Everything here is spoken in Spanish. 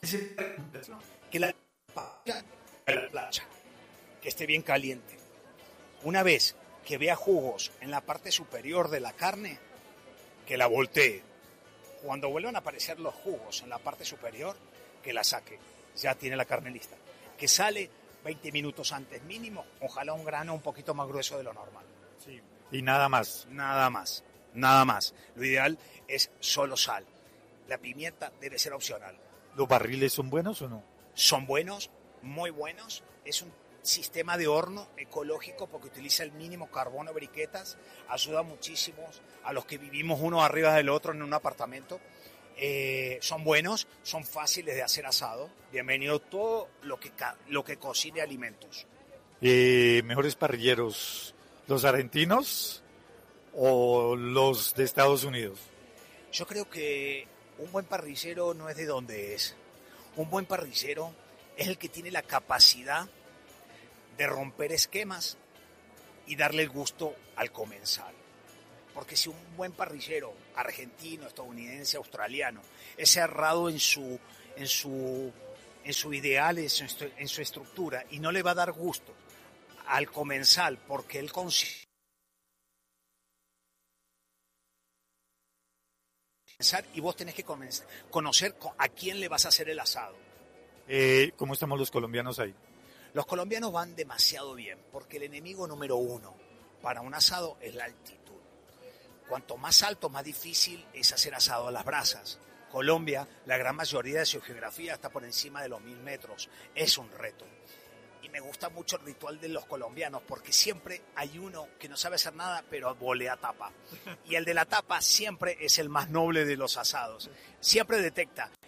que la plancha, que esté bien caliente. Una vez que vea jugos en la parte superior de la carne, que la voltee. Cuando vuelvan a aparecer los jugos en la parte superior, que la saque. Ya tiene la carne lista. Que sale 20 minutos antes mínimo, ojalá un grano un poquito más grueso de lo normal. Sí. Y nada más. Nada más, nada más. Lo ideal es solo sal. La pimienta debe ser opcional. ¿Los barriles son buenos o no? Son buenos, muy buenos. Es un sistema de horno ecológico porque utiliza el mínimo carbono, briquetas. Ayuda muchísimo a los que vivimos uno arriba del otro en un apartamento. Son buenos, son fáciles de hacer asado. Bienvenido todo lo que cocine alimentos. ¿Mejores parrilleros, los argentinos o los de Estados Unidos? Yo creo que un buen parrillero no es de donde es. Un buen parrillero es el que tiene la capacidad de romper esquemas y darle el gusto al comensal. Porque si un buen parrillero argentino, estadounidense, australiano es cerrado en su ideales, en su estructura y no le va a dar gusto al comensal porque él consigue y vos tenés que conocer a quién le vas a hacer el asado. ¿Cómo estamos los colombianos ahí? Los colombianos van demasiado bien porque el enemigo número uno para un asado es la altitud. Cuanto más alto, más difícil es hacer asado a las brasas. Colombia, la gran mayoría de su geografía está por encima de los 1000 metros. Es un reto. Y me gusta mucho el ritual de los colombianos porque siempre hay uno que no sabe hacer nada, pero volea tapa. Y el de la tapa siempre es el más noble de los asados. Siempre detecta